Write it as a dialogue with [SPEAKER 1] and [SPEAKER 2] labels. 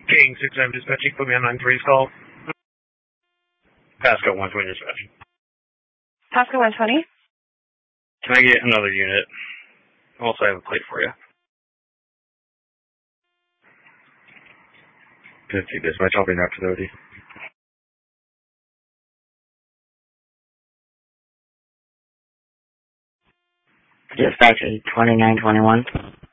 [SPEAKER 1] King 6-7 dispatching, put me on 9-3's call. Pasco 120 dispatching.
[SPEAKER 2] Pasco 120?
[SPEAKER 1] Can I get another unit? Also, I have a plate for you. 50 dispatch, I'll be in after 30.
[SPEAKER 3] Dispatch 2921.